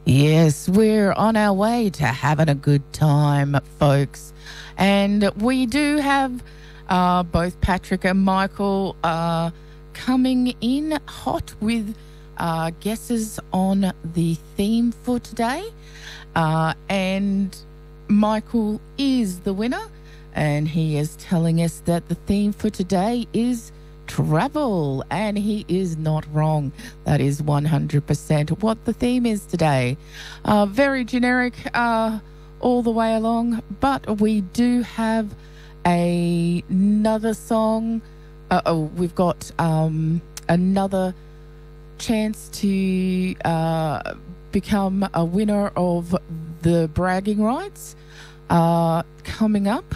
Yes, we're on our way to having a good time, folks. And we do have both Patrick and Michael coming in hot with guesses on the theme for today. And Michael is the winner, and he is telling us that the theme for today is travel, and he is not wrong. That is 100% what the theme is today. Very generic all the way along, but we do have another song. We've got another chance to become a winner of the bragging rights coming up.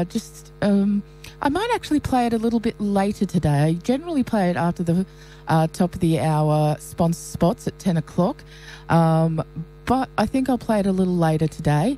I might actually play it a little bit later today. I generally play it after the top of the hour sponsor spots at 10 o'clock. But I think I'll play it a little later today.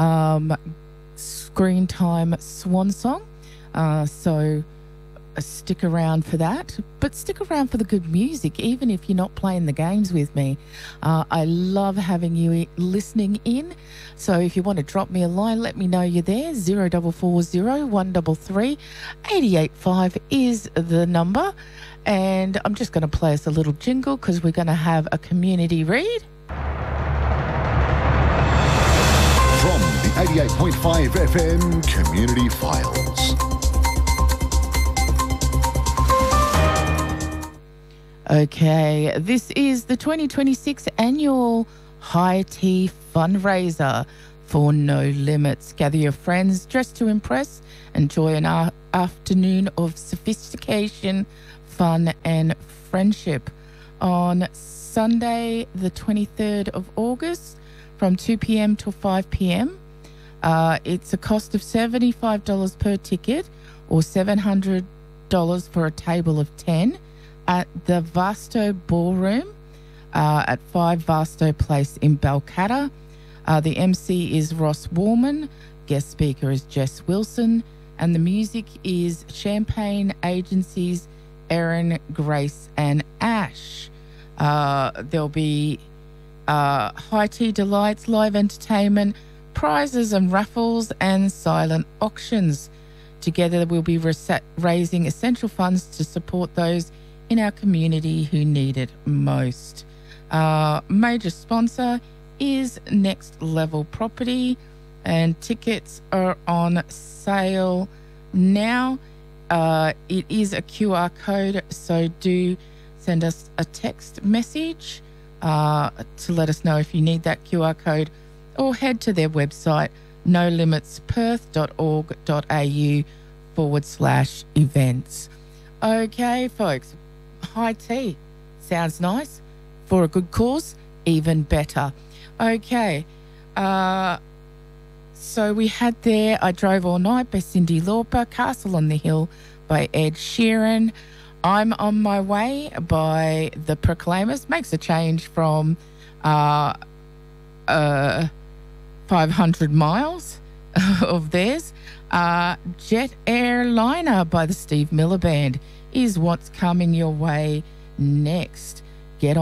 Screen Time Swan Song. So stick around for that. But stick around for the good music, even if you're not playing the games with me. I love having you listening in. So if you want to drop me a line, let me know you're there. 0440 133 885 is the number. And I'm just going to play us a little jingle because we're going to have a community read. From the 88.5 FM Community Files. Okay, this is the 2026 annual High Tea fundraiser for No Limits. Gather your friends, dress to impress, enjoy an afternoon of sophistication, fun and friendship on Sunday the 23rd of August from 2 p.m. to 5 p.m. It's a cost of $75 per ticket or $700 for a table of 10 at the Vasto Ballroom at 5 Vasto Place in Balcatta. The MC is Ross Warman, guest speaker is Jess Wilson, and the music is Champagne Agencies, Erin, Grace and Ash. There'll be high tea delights, live entertainment, prizes and raffles and silent auctions. Together we'll be raising essential funds to support those in our community who need it most. Major sponsor is Next Level Property, and tickets are on sale now. It is a QR code, so do send us a text message to let us know if you need that QR code, or head to their website nolimitspperth.org.au/events. Okay, folks. High tea sounds nice. For a good cause, even better. Okay, so we had there I Drove All Night by Cyndi Lauper, Castle on the Hill by Ed Sheeran, I'm on My Way by The Proclaimers, makes a change from 500 miles of theirs. Jet Airliner by the Steve Miller Band is what's coming your way next.